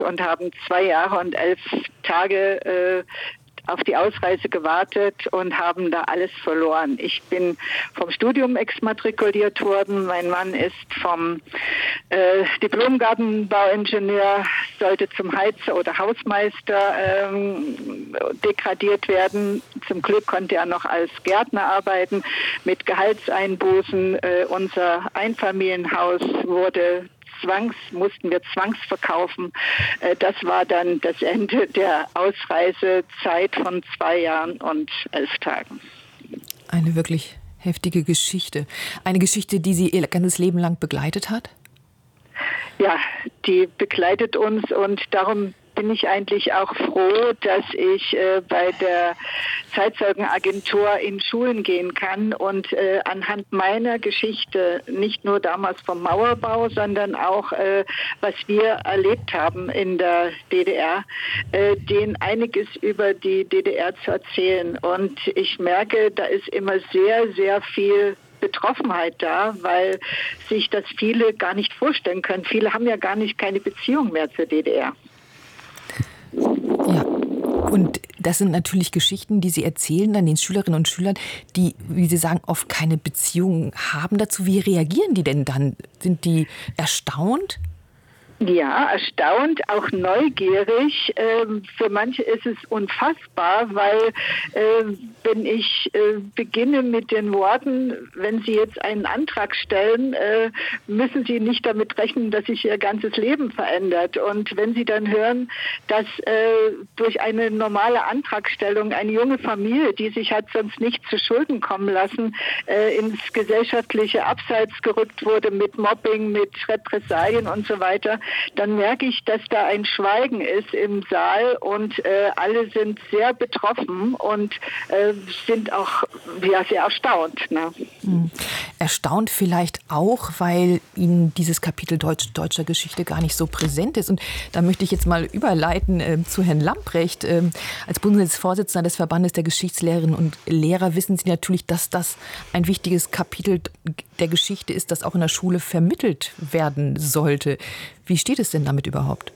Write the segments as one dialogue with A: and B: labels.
A: und haben 2 Jahre und 11 Tage auf die Ausreise gewartet und haben da alles verloren. Ich bin vom Studium exmatrikuliert worden. Mein Mann ist vom Diplom-Gartenbauingenieur, sollte zum Heizer oder Hausmeister degradiert werden. Zum Glück konnte er noch als Gärtner arbeiten mit Gehaltseinbußen. Unser Einfamilienhaus mussten wir zwangsverkaufen. Das war dann das Ende der Ausreisezeit von 2 Jahren und 11 Tagen.
B: Eine wirklich heftige Geschichte. Eine Geschichte, die Sie Ihr ganzes Leben lang begleitet hat?
A: Ja, die begleitet uns und darum bin ich eigentlich auch froh, dass ich bei der Zeitzeugenagentur in Schulen gehen kann und anhand meiner Geschichte, nicht nur damals vom Mauerbau, sondern auch, was wir erlebt haben in der DDR, denen einiges über die DDR zu erzählen. Und ich merke, da ist immer sehr, sehr viel Betroffenheit da, weil sich das viele gar nicht vorstellen können. Viele haben ja gar nicht keine Beziehung mehr zur DDR.
B: Ja, und das sind natürlich Geschichten, die Sie erzählen an den Schülerinnen und Schülern, die, wie Sie sagen, oft keine Beziehung haben dazu. Wie reagieren die denn dann? Sind die erstaunt?
A: Ja, erstaunt, auch neugierig. Für manche ist es unfassbar, weil wenn ich beginne mit den Worten, wenn Sie jetzt einen Antrag stellen, müssen Sie nicht damit rechnen, dass sich Ihr ganzes Leben verändert. Und wenn Sie dann hören, dass durch eine normale Antragstellung eine junge Familie, die sich hat sonst nicht zu Schulden kommen lassen, ins gesellschaftliche Abseits gerückt wurde mit Mobbing, mit Repressalien und so weiter, dann merke ich, dass da ein Schweigen ist im Saal und alle sind sehr betroffen und sind auch sehr erstaunt. Ne?
B: Erstaunt vielleicht auch, weil Ihnen dieses Kapitel deutscher Geschichte gar nicht so präsent ist. Und da möchte ich jetzt mal überleiten zu Herrn Lamprecht. Als Bundesvorsitzender des Verbandes der Geschichtslehrerinnen und Lehrer wissen Sie natürlich, dass das ein wichtiges Kapitel der Geschichte ist, das auch in der Schule vermittelt werden sollte. Wie steht es denn damit überhaupt?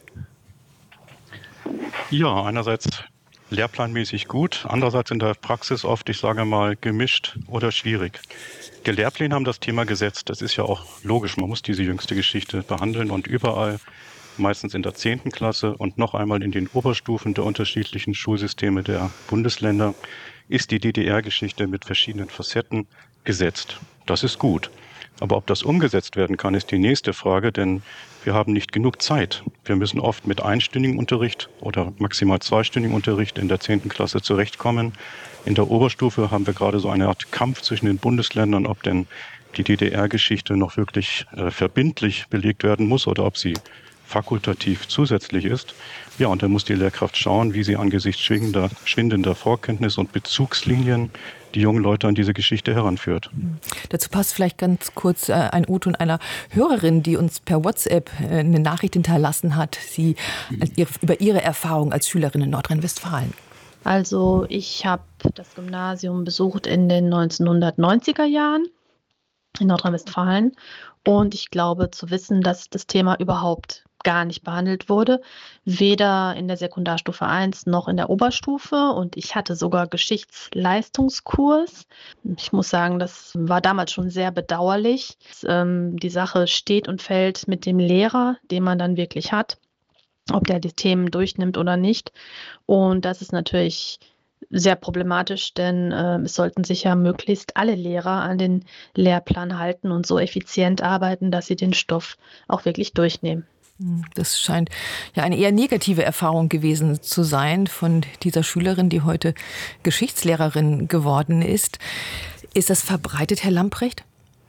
C: Ja, einerseits lehrplanmäßig gut, andererseits in der Praxis oft, ich sage mal, gemischt oder schwierig. Die Lehrpläne haben das Thema gesetzt, das ist ja auch logisch, man muss diese jüngste Geschichte behandeln und überall, meistens in der 10. Klasse und noch einmal in den Oberstufen der unterschiedlichen Schulsysteme der Bundesländer, ist die DDR-Geschichte mit verschiedenen Facetten gesetzt. Das ist gut. Aber ob das umgesetzt werden kann, ist die nächste Frage, denn wir haben nicht genug Zeit. Wir müssen oft mit einstündigem Unterricht oder maximal zweistündigem Unterricht in der 10. Klasse zurechtkommen. In der Oberstufe haben wir gerade so eine Art Kampf zwischen den Bundesländern, ob denn die DDR-Geschichte noch wirklich verbindlich belegt werden muss oder ob sie fakultativ zusätzlich ist. Ja, und dann muss die Lehrkraft schauen, wie sie angesichts schwindender Vorkenntnis und Bezugslinien die jungen Leute an diese Geschichte heranführt.
B: Dazu passt vielleicht ganz kurz ein O-Ton einer Hörerin, die uns per WhatsApp eine Nachricht hinterlassen hat, über ihre Erfahrung als Schülerin in Nordrhein-Westfalen.
D: Also ich habe das Gymnasium besucht in den 1990er Jahren in Nordrhein-Westfalen und ich glaube zu wissen, dass das Thema überhaupt gar nicht behandelt wurde, weder in der Sekundarstufe 1 noch in der Oberstufe und ich hatte sogar Geschichtsleistungskurs. Ich muss sagen, das war damals schon sehr bedauerlich. Die Sache steht und fällt mit dem Lehrer, den man dann wirklich hat, ob der die Themen durchnimmt oder nicht. Und das ist natürlich sehr problematisch, denn es sollten sich ja möglichst alle Lehrer an den Lehrplan halten und so effizient arbeiten, dass sie den Stoff auch wirklich durchnehmen.
B: Das scheint ja eine eher negative Erfahrung gewesen zu sein von dieser Schülerin, die heute Geschichtslehrerin geworden ist. Ist das verbreitet, Herr Lamprecht?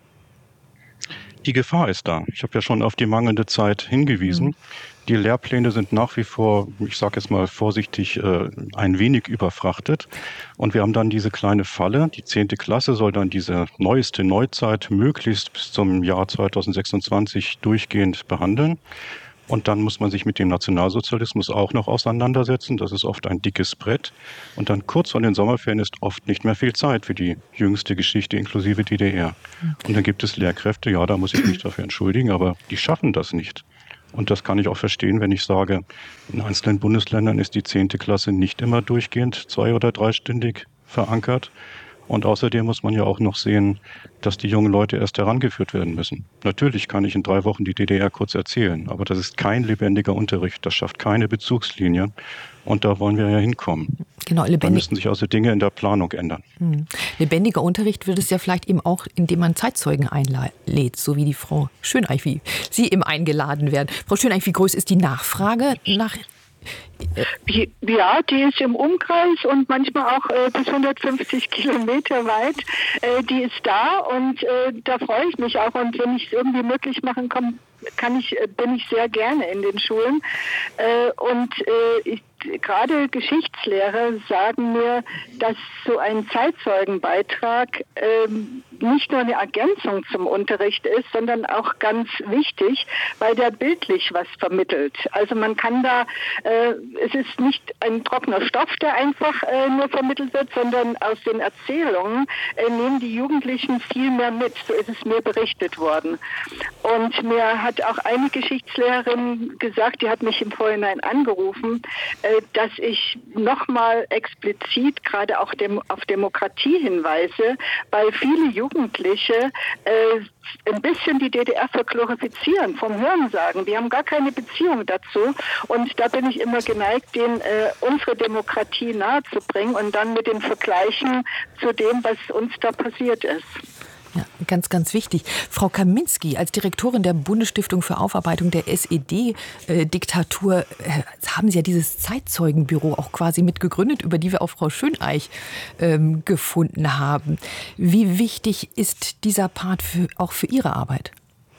C: Die Gefahr ist da. Ich habe ja schon auf die mangelnde Zeit hingewiesen. Die Lehrpläne sind nach wie vor, ich sage jetzt mal vorsichtig, ein wenig überfrachtet. Und wir haben dann diese kleine Falle. Die 10. Klasse soll dann diese neueste Neuzeit möglichst bis zum Jahr 2026 durchgehend behandeln. Und dann muss man sich mit dem Nationalsozialismus auch noch auseinandersetzen. Das ist oft ein dickes Brett. Und dann kurz vor den Sommerferien ist oft nicht mehr viel Zeit für die jüngste Geschichte inklusive DDR. Und dann gibt es Lehrkräfte, ja, da muss ich mich dafür entschuldigen, aber die schaffen das nicht. Und das kann ich auch verstehen, wenn ich sage, in einzelnen Bundesländern ist die 10. Klasse nicht immer durchgehend 2- oder 3-stündig verankert. Und außerdem muss man ja auch noch sehen, dass die jungen Leute erst herangeführt werden müssen. Natürlich kann ich in 3 Wochen die DDR kurz erzählen, aber das ist kein lebendiger Unterricht. Das schafft keine Bezugslinie. Und da wollen wir ja hinkommen.
B: Genau,
C: Da müssen sich also Dinge in der Planung ändern.
B: Lebendiger Unterricht wird es ja vielleicht eben auch, indem man Zeitzeugen einlädt, so wie die Frau Schöneich, wie Sie eben eingeladen werden. Frau Schöneich, wie groß ist die Nachfrage nach...
A: Ja, die ist im Umkreis und manchmal auch bis 150 Kilometer weit. Die ist da und da freue ich mich auch. Und wenn ich es irgendwie möglich machen kann, bin ich sehr gerne in den Schulen. Gerade Geschichtslehrer sagen mir, dass so ein Zeitzeugenbeitrag nicht nur eine Ergänzung zum Unterricht ist, sondern auch ganz wichtig, weil der bildlich was vermittelt. Also man kann da, es ist nicht ein trockener Stoff, der einfach nur vermittelt wird, sondern aus den Erzählungen nehmen die Jugendlichen viel mehr mit. So ist es mir berichtet worden. Und mir hat auch eine Geschichtslehrerin gesagt, die hat mich im Vorhinein angerufen, dass ich nochmal explizit gerade auch auf Demokratie hinweise, weil viele Jugendliche ein bisschen die DDR verglorifizieren, vom Hörensagen. Die haben gar keine Beziehung dazu. Und da bin ich immer geneigt, denen unsere Demokratie nahezubringen und dann mit den Vergleichen zu dem, was uns da passiert ist.
B: Ja, ganz, ganz wichtig. Frau Kaminski, als Direktorin der Bundesstiftung für Aufarbeitung der SED-Diktatur haben Sie ja dieses Zeitzeugenbüro auch quasi mitgegründet, über die wir auch Frau Schöneich gefunden haben. Wie wichtig ist dieser Part auch für Ihre Arbeit?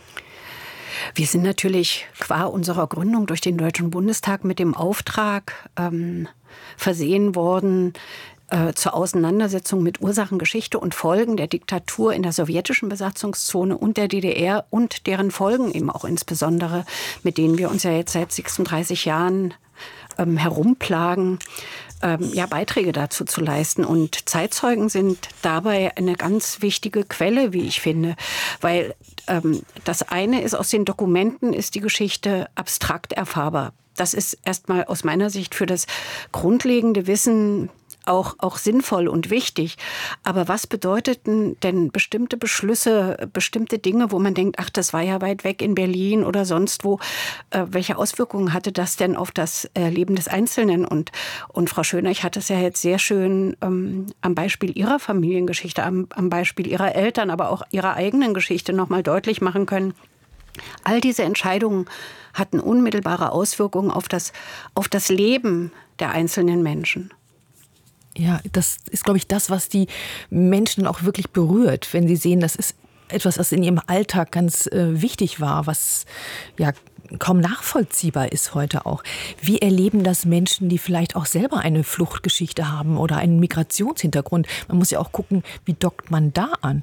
E: Wir sind natürlich qua unserer Gründung durch den Deutschen Bundestag mit dem Auftrag versehen worden, zur Auseinandersetzung mit Ursachen, Geschichte und Folgen der Diktatur in der sowjetischen Besatzungszone und der DDR und deren Folgen eben auch insbesondere, mit denen wir uns ja jetzt seit 36 Jahren herumplagen, Beiträge dazu zu leisten. Und Zeitzeugen sind dabei eine ganz wichtige Quelle, wie ich finde, weil das eine ist, aus den Dokumenten ist die Geschichte abstrakt erfahrbar. Das ist erstmal aus meiner Sicht für das grundlegende Wissen auch sinnvoll und wichtig. Aber was bedeuteten denn bestimmte Beschlüsse, bestimmte Dinge, wo man denkt, ach, das war ja weit weg in Berlin oder sonst wo. Welche Auswirkungen hatte das denn auf das Leben des Einzelnen? Und Frau Schöneich hat es ja jetzt sehr schön am Beispiel ihrer Familiengeschichte, am Beispiel ihrer Eltern, aber auch ihrer eigenen Geschichte nochmal deutlich machen können. All diese Entscheidungen hatten unmittelbare Auswirkungen auf das Leben der einzelnen Menschen.
B: Ja, das ist, glaube ich, das, was die Menschen auch wirklich berührt, wenn sie sehen, das ist etwas, was in ihrem Alltag ganz wichtig war, was ja kaum nachvollziehbar ist heute auch. Wie erleben das Menschen, die vielleicht auch selber eine Fluchtgeschichte haben oder einen Migrationshintergrund? Man muss ja auch gucken, wie dockt man da an?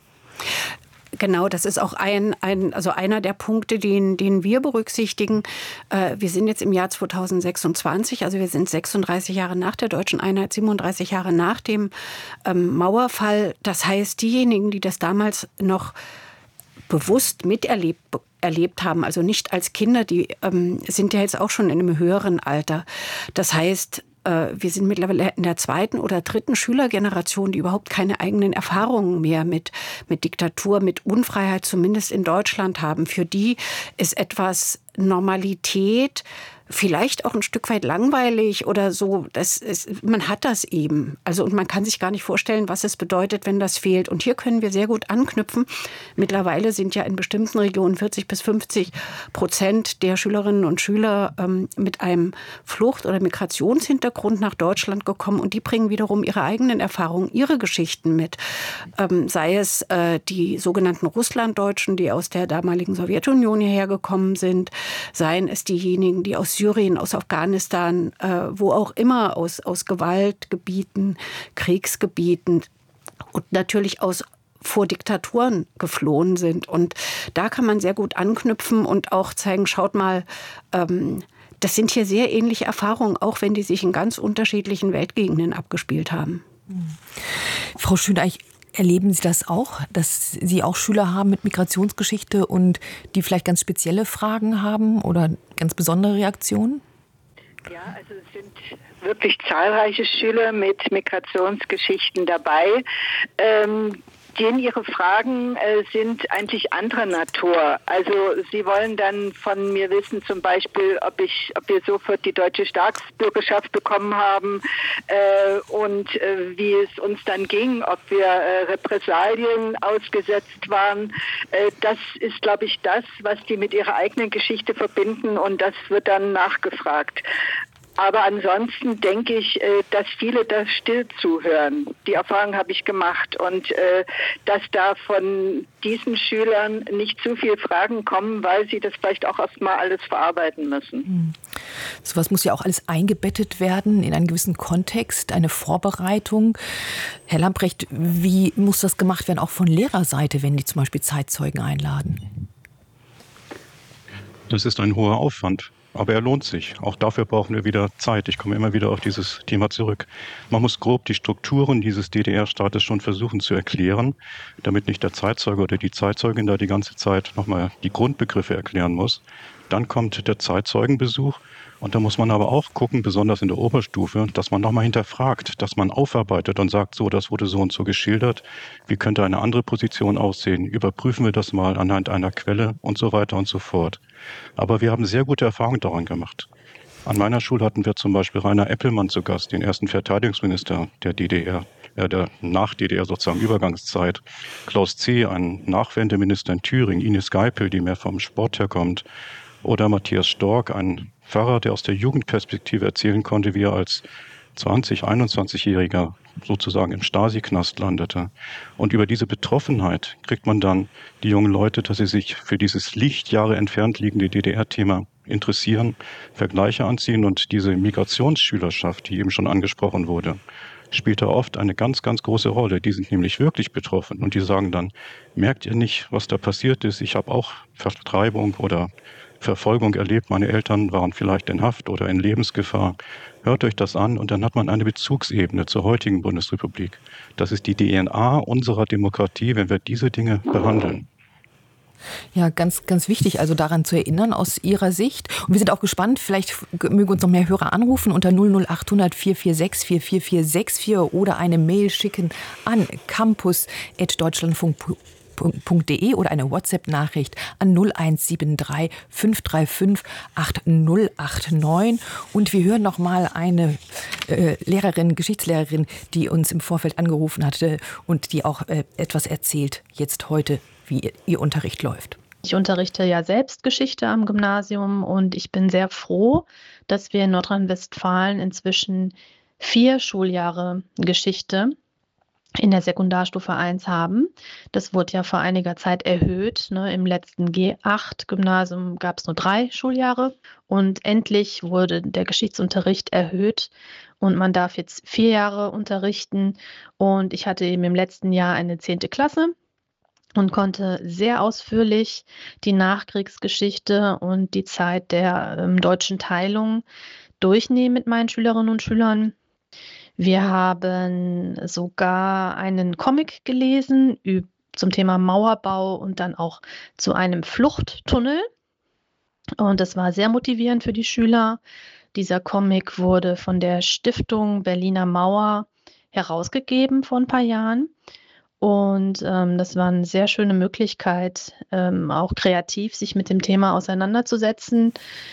E: Genau, das ist auch einer der Punkte, den wir berücksichtigen. Wir sind jetzt im Jahr 2026, also wir sind 36 Jahre nach der deutschen Einheit, 37 Jahre nach dem Mauerfall. Das heißt, diejenigen, die das damals noch bewusst erlebt haben, also nicht als Kinder, die sind ja jetzt auch schon in einem höheren Alter. Das heißt, wir sind mittlerweile in der 2. oder 3. Schülergeneration, die überhaupt keine eigenen Erfahrungen mehr mit Diktatur, mit Unfreiheit, zumindest in Deutschland haben. Für die ist etwas Normalität, vielleicht auch ein Stück weit langweilig oder so. Man hat das eben. Also, und man kann sich gar nicht vorstellen, was es bedeutet, wenn das fehlt. Und hier können wir sehr gut anknüpfen. Mittlerweile sind ja in bestimmten Regionen 40-50% der Schülerinnen und Schüler mit einem Flucht- oder Migrationshintergrund nach Deutschland gekommen. Und die bringen wiederum ihre eigenen Erfahrungen, ihre Geschichten mit. Sei es die sogenannten Russlanddeutschen, die aus der damaligen Sowjetunion hierher gekommen sind, seien es diejenigen, die aus Syrien, aus Afghanistan, wo auch immer, aus Gewaltgebieten, Kriegsgebieten und natürlich vor Diktaturen geflohen sind. Und da kann man sehr gut anknüpfen und auch zeigen, schaut mal, das sind hier sehr ähnliche Erfahrungen, auch wenn die sich in ganz unterschiedlichen Weltgegenden abgespielt haben.
B: Frau Schöneich, Erleben Sie das auch, dass Sie auch Schüler haben mit Migrationsgeschichte und die vielleicht ganz spezielle Fragen haben oder ganz besondere Reaktionen?
A: Ja, also es sind wirklich zahlreiche Schüler mit Migrationsgeschichten dabei. Denen ihre Fragen sind eigentlich anderer Natur. Also sie wollen dann von mir wissen, zum Beispiel, ob wir sofort die deutsche Staatsbürgerschaft bekommen haben und wie es uns dann ging, ob wir Repressalien ausgesetzt waren. Das ist, glaube ich, das, was die mit ihrer eigenen Geschichte verbinden, und das wird dann nachgefragt. Aber ansonsten denke ich, dass viele da still zuhören. Die Erfahrung habe ich gemacht, und dass da von diesen Schülern nicht zu viele Fragen kommen, weil sie das vielleicht auch erstmal alles verarbeiten müssen.
B: Sowas muss ja auch alles eingebettet werden in einen gewissen Kontext, eine Vorbereitung. Herr Lamprecht, wie muss das gemacht werden, auch von Lehrerseite, wenn die zum Beispiel Zeitzeugen einladen?
C: Das ist ein hoher Aufwand. Aber er lohnt sich. Auch dafür brauchen wir wieder Zeit. Ich komme immer wieder auf dieses Thema zurück. Man muss grob die Strukturen dieses DDR-Staates schon versuchen zu erklären, damit nicht der Zeitzeuge oder die Zeitzeugin da die ganze Zeit nochmal die Grundbegriffe erklären muss. Dann kommt der Zeitzeugenbesuch. Und da muss man aber auch gucken, besonders in der Oberstufe, dass man nochmal hinterfragt, dass man aufarbeitet und sagt, so, das wurde so und so geschildert. Wie könnte eine andere Position aussehen? Überprüfen wir das mal anhand einer Quelle und so weiter und so fort. Aber wir haben sehr gute Erfahrungen daran gemacht. An meiner Schule hatten wir zum Beispiel Rainer Eppelmann zu Gast, den ersten Verteidigungsminister der DDR, der Nach-DDR sozusagen Übergangszeit. Klaus C., ein Nachwendeminister in Thüringen, Ines Geipel, die mehr vom Sport herkommt, oder Matthias Stork, ein Pfarrer, der aus der Jugendperspektive erzählen konnte, wie er als 21-Jähriger sozusagen im Stasi-Knast landete. Und über diese Betroffenheit kriegt man dann die jungen Leute, dass sie sich für dieses Lichtjahre entfernt liegende DDR-Thema interessieren, Vergleiche anziehen, und diese Migrationsschülerschaft, die eben schon angesprochen wurde, spielt da oft eine ganz, ganz große Rolle. Die sind nämlich wirklich betroffen, und die sagen dann, merkt ihr nicht, was da passiert ist? Ich habe auch Vertreibung oder Verfolgung erlebt. Meine Eltern waren vielleicht in Haft oder in Lebensgefahr. Hört euch das an, und dann hat man eine Bezugsebene zur heutigen Bundesrepublik. Das ist die DNA unserer Demokratie, wenn wir diese Dinge behandeln.
B: Ja, ganz, ganz wichtig, also daran zu erinnern aus Ihrer Sicht. Und wir sind auch gespannt, vielleicht mögen uns noch mehr Hörer anrufen unter 00800 446 44464 oder eine Mail schicken an campus@deutschlandfunk.de oder eine WhatsApp-Nachricht an 0173 535 8089. Und wir hören noch mal eine Geschichtslehrerin, die uns im Vorfeld angerufen hatte und die auch etwas erzählt jetzt heute, wie ihr Unterricht läuft.
D: Ich unterrichte ja selbst Geschichte am Gymnasium, und ich bin sehr froh, dass wir in Nordrhein-Westfalen inzwischen 4 Schuljahre Geschichte in der Sekundarstufe 1 haben. Das wurde ja vor einiger Zeit erhöht. Im letzten G8-Gymnasium gab es nur 3 Schuljahre, und endlich wurde der Geschichtsunterricht erhöht und man darf jetzt 4 Jahre unterrichten. Und ich hatte eben im letzten Jahr eine 10. Klasse und konnte sehr ausführlich die Nachkriegsgeschichte und die Zeit der deutschen Teilung durchnehmen mit meinen Schülerinnen und Schülern. Wir haben sogar einen Comic gelesen zum Thema Mauerbau und dann auch zu einem Fluchttunnel. Und das war sehr motivierend für die Schüler. Dieser Comic wurde von der Stiftung Berliner Mauer herausgegeben vor ein paar Jahren. Und das war eine sehr schöne Möglichkeit, auch kreativ sich mit dem Thema auseinanderzusetzen.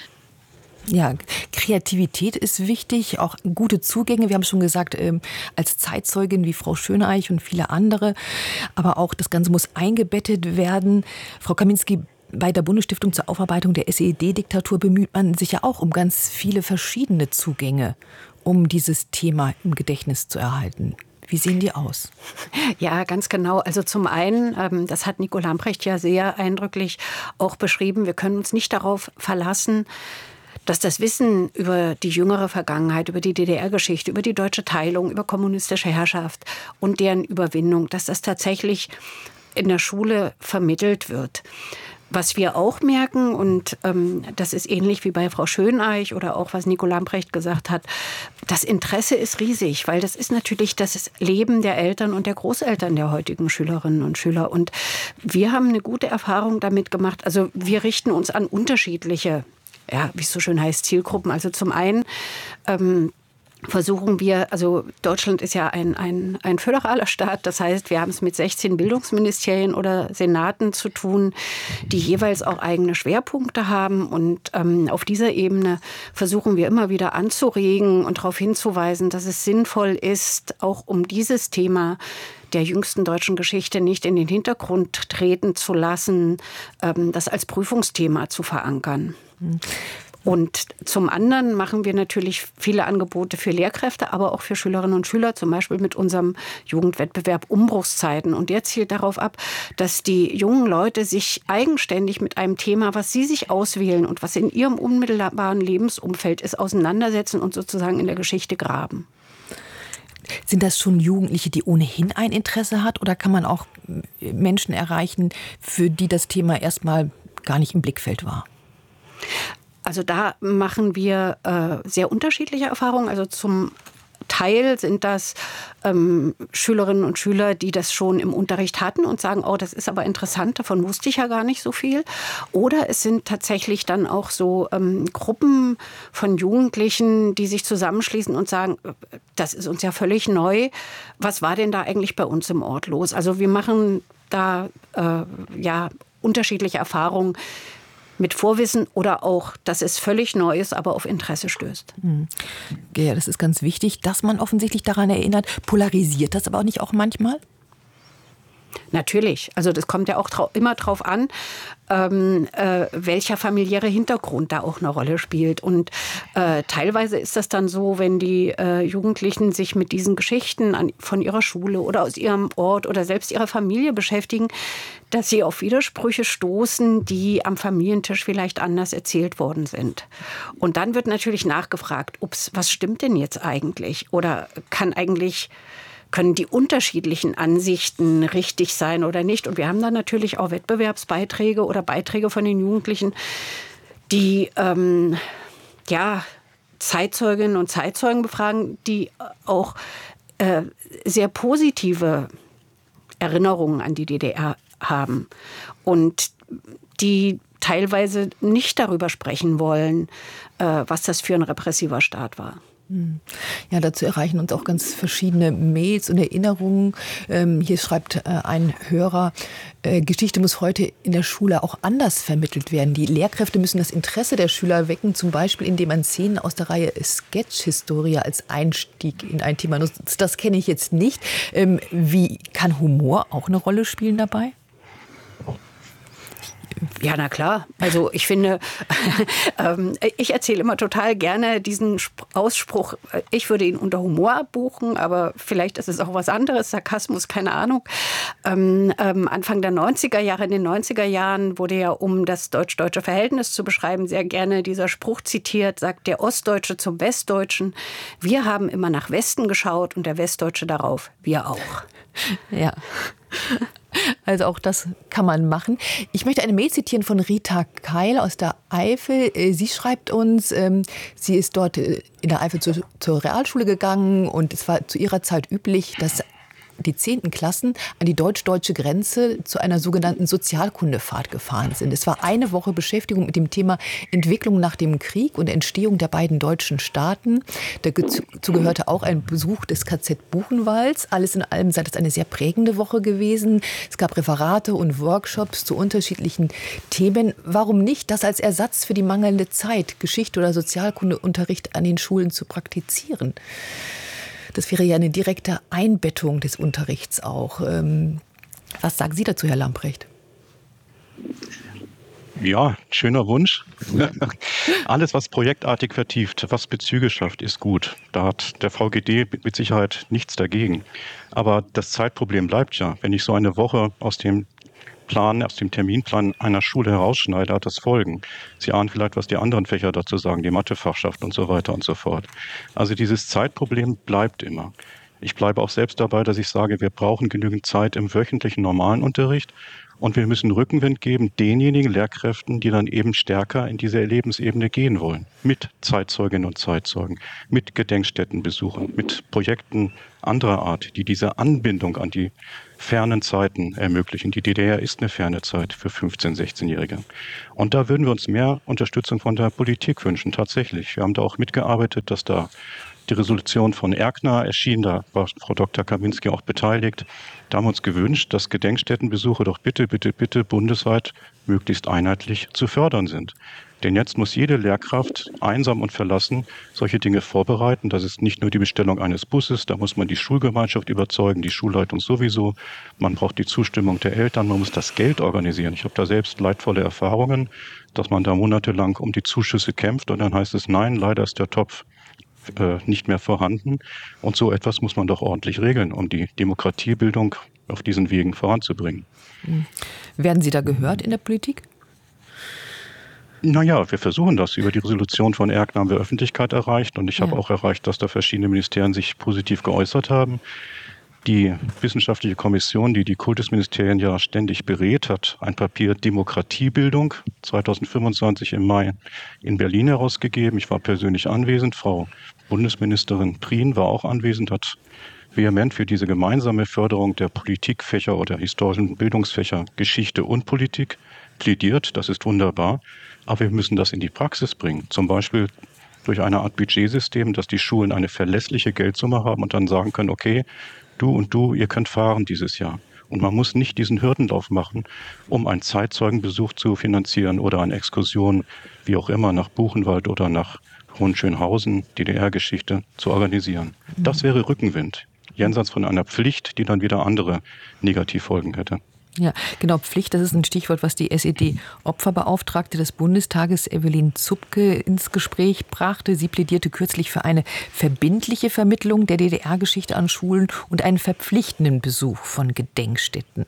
B: Ja, Kreativität ist wichtig, auch gute Zugänge. Wir haben schon gesagt, als Zeitzeugin wie Frau Schöneich und viele andere. Aber auch das Ganze muss eingebettet werden. Frau Kaminski, bei der Bundesstiftung zur Aufarbeitung der SED-Diktatur bemüht man sich ja auch um ganz viele verschiedene Zugänge, um dieses Thema im Gedächtnis zu erhalten. Wie sehen die aus?
E: Ja, ganz genau. Also zum einen, das hat Nico Lamprecht ja sehr eindrücklich auch beschrieben, wir können uns nicht darauf verlassen, dass das Wissen über die jüngere Vergangenheit, über die DDR-Geschichte, über die deutsche Teilung, über kommunistische Herrschaft und deren Überwindung, dass das tatsächlich in der Schule vermittelt wird. Was wir auch merken, und das ist ähnlich wie bei Frau Schöneich oder auch was Nico Lamprecht gesagt hat, das Interesse ist riesig, weil das ist natürlich das Leben der Eltern und der Großeltern der heutigen Schülerinnen und Schüler. Und wir haben eine gute Erfahrung damit gemacht. Also wir richten uns an unterschiedliche, ja, wie es so schön heißt, Zielgruppen. Also zum einen versuchen wir, also Deutschland ist ja ein föderaler Staat, das heißt, wir haben es mit 16 Bildungsministerien oder Senaten zu tun, die jeweils auch eigene Schwerpunkte haben, und auf dieser Ebene versuchen wir immer wieder anzuregen und darauf hinzuweisen, dass es sinnvoll ist, auch um dieses Thema der jüngsten deutschen Geschichte nicht in den Hintergrund treten zu lassen, das als Prüfungsthema zu verankern. Und zum anderen machen wir natürlich viele Angebote für Lehrkräfte, aber auch für Schülerinnen und Schüler, zum Beispiel mit unserem Jugendwettbewerb Umbruchszeiten. Und der zielt darauf ab, dass die jungen Leute sich eigenständig mit einem Thema, was sie sich auswählen und was in ihrem unmittelbaren Lebensumfeld ist, auseinandersetzen und sozusagen in der Geschichte graben.
B: Sind das schon Jugendliche, die ohnehin ein Interesse hat, oder kann man auch Menschen erreichen, für die das Thema erstmal gar nicht im Blickfeld war?
E: Also da machen wir sehr unterschiedliche Erfahrungen. Also zum Teil sind das Schülerinnen und Schüler, die das schon im Unterricht hatten und sagen, oh, das ist aber interessant, davon wusste ich ja gar nicht so viel. Oder es sind tatsächlich dann auch so Gruppen von Jugendlichen, die sich zusammenschließen und sagen, das ist uns ja völlig neu. Was war denn da eigentlich bei uns im Ort los? Also wir machen da unterschiedliche Erfahrungen mit Vorwissen oder auch, dass es völlig neu ist, aber auf Interesse stößt.
B: Ja, das ist ganz wichtig, dass man offensichtlich daran erinnert. Polarisiert das aber auch nicht auch manchmal?
E: Natürlich. Also das kommt ja auch immer drauf an, welcher familiäre Hintergrund da auch eine Rolle spielt. Und teilweise ist das dann so, wenn die Jugendlichen sich mit diesen Geschichten von ihrer Schule oder aus ihrem Ort oder selbst ihrer Familie beschäftigen, dass sie auf Widersprüche stoßen, die am Familientisch vielleicht anders erzählt worden sind. Und dann wird natürlich nachgefragt, was stimmt denn jetzt eigentlich? Oder können die unterschiedlichen Ansichten richtig sein oder nicht? Und wir haben dann natürlich auch Wettbewerbsbeiträge oder Beiträge von den Jugendlichen, die Zeitzeuginnen und Zeitzeugen befragen, die auch sehr positive Erinnerungen an die DDR haben und die teilweise nicht darüber sprechen wollen, was das für ein repressiver Staat war.
B: Ja, dazu erreichen uns auch ganz verschiedene Mails und Erinnerungen. Hier schreibt ein Hörer, Geschichte muss heute in der Schule auch anders vermittelt werden. Die Lehrkräfte müssen das Interesse der Schüler wecken, zum Beispiel indem man Szenen aus der Reihe Sketch-Historie als Einstieg in ein Thema nutzt. Das kenne ich jetzt nicht. Wie kann Humor auch eine Rolle spielen dabei?
E: Ja, na klar. Also ich finde, ich erzähle immer total gerne diesen Ausspruch, ich würde ihn unter Humor buchen, aber vielleicht ist es auch was anderes, Sarkasmus, keine Ahnung. Anfang der 90er Jahre, in den 90er Jahren wurde ja, um das deutsch-deutsche Verhältnis zu beschreiben, sehr gerne dieser Spruch zitiert, sagt der Ostdeutsche zum Westdeutschen, wir haben immer nach Westen geschaut und der Westdeutsche darauf, wir auch.
B: Ja. Also auch das kann man machen. Ich möchte eine Mail zitieren von Rita Keil aus der Eifel. Sie schreibt uns, sie ist dort in der Eifel zur Realschule gegangen und es war zu ihrer Zeit üblich, dass die 10. Klassen an die deutsch-deutsche Grenze zu einer sogenannten Sozialkundefahrt gefahren sind. Es war eine Woche Beschäftigung mit dem Thema Entwicklung nach dem Krieg und Entstehung der beiden deutschen Staaten. Dazu gehörte auch ein Besuch des KZ Buchenwalds. Alles in allem sei das eine sehr prägende Woche gewesen. Es gab Referate und Workshops zu unterschiedlichen Themen. Warum nicht das als Ersatz für die mangelnde Zeit, Geschichte oder Sozialkundeunterricht an den Schulen zu praktizieren? Das wäre ja eine direkte Einbettung des Unterrichts auch. Was sagen Sie dazu, Herr Lamprecht?
C: Ja, schöner Wunsch. Alles, was projektartig vertieft, was Bezüge schafft, ist gut. Da hat der VGD mit Sicherheit nichts dagegen. Aber das Zeitproblem bleibt ja. Wenn ich so eine Woche aus dem Terminplan einer Schule herausschneide, hat das Folgen. Sie ahnen vielleicht, was die anderen Fächer dazu sagen, die Mathefachschaft und so weiter und so fort. Also dieses Zeitproblem bleibt immer. Ich bleibe auch selbst dabei, dass ich sage, wir brauchen genügend Zeit im wöchentlichen normalen Unterricht und wir müssen Rückenwind geben denjenigen Lehrkräften, die dann eben stärker in diese Lebensebene gehen wollen. Mit Zeitzeuginnen und Zeitzeugen, mit Gedenkstättenbesuchen, mit Projekten anderer Art, die diese Anbindung an die fernen Zeiten ermöglichen. Die DDR ist eine ferne Zeit für 15-, 16-Jährige. Und da würden wir uns mehr Unterstützung von der Politik wünschen, tatsächlich. Wir haben da auch mitgearbeitet, dass da die Resolution von Erkner erschien, da war Frau Dr. Kaminski auch beteiligt. Da haben wir uns gewünscht, dass Gedenkstättenbesuche doch bitte bundesweit möglichst einheitlich zu fördern sind. Denn jetzt muss jede Lehrkraft einsam und verlassen solche Dinge vorbereiten. Das ist nicht nur die Bestellung eines Busses, da muss man die Schulgemeinschaft überzeugen, die Schulleitung sowieso. Man braucht die Zustimmung der Eltern, man muss das Geld organisieren. Ich habe da selbst leidvolle Erfahrungen, dass man da monatelang um die Zuschüsse kämpft und dann heißt es, nein, leider ist der Topf nicht mehr vorhanden. Und so etwas muss man doch ordentlich regeln, um die Demokratiebildung auf diesen Wegen voranzubringen.
B: Werden Sie da gehört in der Politik?
C: Naja, wir versuchen das. Über die Resolution von Erkner haben wir Öffentlichkeit erreicht und ich habe auch erreicht, dass da verschiedene Ministerien sich positiv geäußert haben. Die wissenschaftliche Kommission, die die Kultusministerien ja ständig berät, hat ein Papier Demokratiebildung 2025 im Mai in Berlin herausgegeben. Ich war persönlich anwesend. Frau Bundesministerin Prien war auch anwesend, hat vehement für diese gemeinsame Förderung der Politikfächer oder historischen Bildungsfächer Geschichte und Politik plädiert. Das ist wunderbar. Aber wir müssen das in die Praxis bringen. Zum Beispiel durch eine Art Budgetsystem, dass die Schulen eine verlässliche Geldsumme haben und dann sagen können, okay, du und du, ihr könnt fahren dieses Jahr. Und man muss nicht diesen Hürdenlauf machen, um einen Zeitzeugenbesuch zu finanzieren oder eine Exkursion, wie auch immer, nach Buchenwald oder nach Hohenschönhausen, DDR-Geschichte, zu organisieren. Das wäre Rückenwind, jenseits von einer Pflicht, die dann wieder andere Negativfolgen hätte.
B: Ja, genau, Pflicht, das ist ein Stichwort, was die SED-Opferbeauftragte des Bundestages Evelyn Zupke ins Gespräch brachte. Sie plädierte kürzlich für eine verbindliche Vermittlung der DDR-Geschichte an Schulen und einen verpflichtenden Besuch von Gedenkstätten.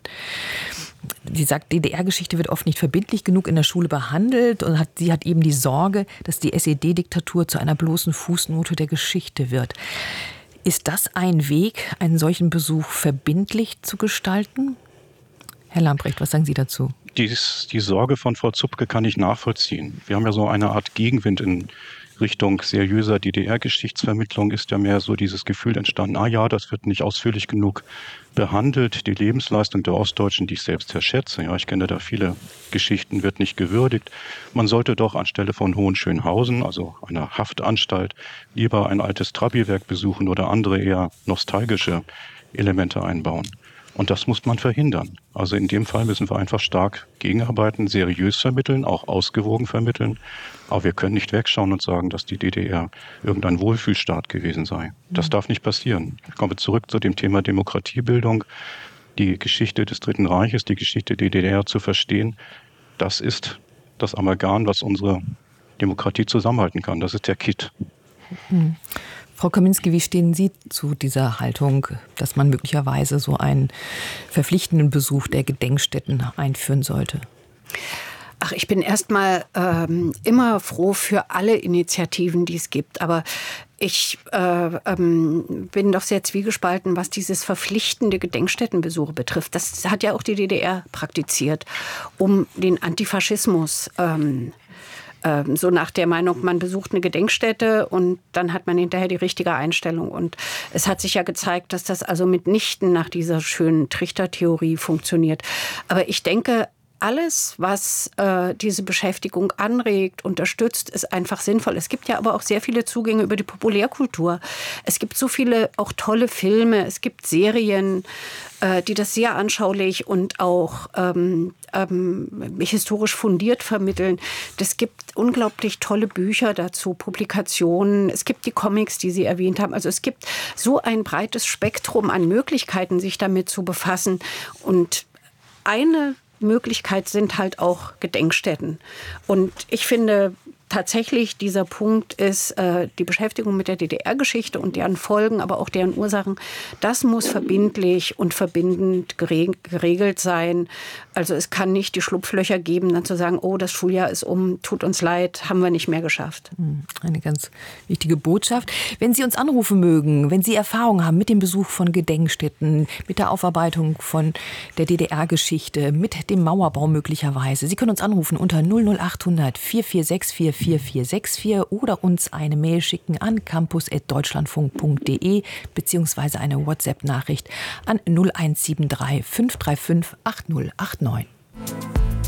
B: Sie sagt, DDR-Geschichte wird oft nicht verbindlich genug in der Schule behandelt und sie hat eben die Sorge, dass die SED-Diktatur zu einer bloßen Fußnote der Geschichte wird. Ist das ein Weg, einen solchen Besuch verbindlich zu gestalten? Herr Lamprecht, was sagen Sie dazu?
C: Die Sorge von Frau Zupke kann ich nachvollziehen. Wir haben ja so eine Art Gegenwind in Richtung seriöser DDR-Geschichtsvermittlung, ist ja mehr so dieses Gefühl entstanden, das wird nicht ausführlich genug behandelt. Die Lebensleistung der Ostdeutschen, die ich selbst sehr schätze, ja, ich kenne da viele Geschichten, wird nicht gewürdigt. Man sollte doch anstelle von Hohenschönhausen, also einer Haftanstalt, lieber ein altes Trabi-Werk besuchen oder andere eher nostalgische Elemente einbauen. Und das muss man verhindern. Also in dem Fall müssen wir einfach stark gegenarbeiten, seriös vermitteln, auch ausgewogen vermitteln. Aber wir können nicht wegschauen und sagen, dass die DDR irgendein Wohlfühlstaat gewesen sei. Das darf nicht passieren. Ich komme zurück zu dem Thema Demokratiebildung. Die Geschichte des Dritten Reiches, die Geschichte der DDR zu verstehen, das ist das Amalgam, was unsere Demokratie zusammenhalten kann. Das ist der Kitt.
B: Frau Kaminski, wie stehen Sie zu dieser Haltung, dass man möglicherweise so einen verpflichtenden Besuch der Gedenkstätten einführen sollte?
E: Ach, ich bin erstmal immer froh für alle Initiativen, die es gibt. Aber ich bin doch sehr zwiegespalten, was dieses verpflichtende Gedenkstättenbesuche betrifft. Das hat ja auch die DDR praktiziert, um den Antifaschismus so nach der Meinung, man besucht eine Gedenkstätte und dann hat man hinterher die richtige Einstellung. Und es hat sich ja gezeigt, dass das also mitnichten nach dieser schönen Trichter-Theorie funktioniert. Aber ich denke, alles, was diese Beschäftigung anregt, unterstützt, ist einfach sinnvoll. Es gibt ja aber auch sehr viele Zugänge über die Populärkultur. Es gibt so viele auch tolle Filme, es gibt Serien, die das sehr anschaulich und auch historisch fundiert vermitteln. Es gibt unglaublich tolle Bücher dazu, Publikationen. Es gibt die Comics, die Sie erwähnt haben. Also es gibt so ein breites Spektrum an Möglichkeiten, sich damit zu befassen. Und eine Möglichkeit sind halt auch Gedenkstätten. Und ich finde tatsächlich dieser Punkt ist, die Beschäftigung mit der DDR-Geschichte und deren Folgen, aber auch deren Ursachen, das muss verbindlich und verbindend geregelt sein. Also es kann nicht die Schlupflöcher geben, dann zu sagen, oh, das Schuljahr ist tut uns leid, haben wir nicht mehr geschafft.
B: Eine ganz wichtige Botschaft. Wenn Sie uns anrufen mögen, wenn Sie Erfahrungen haben mit dem Besuch von Gedenkstätten, mit der Aufarbeitung von der DDR-Geschichte, mit dem Mauerbau möglicherweise, Sie können uns anrufen unter 00800 4464 4464 oder uns eine Mail schicken an campus@deutschlandfunk.de beziehungsweise eine WhatsApp-Nachricht an 0173 535 8089.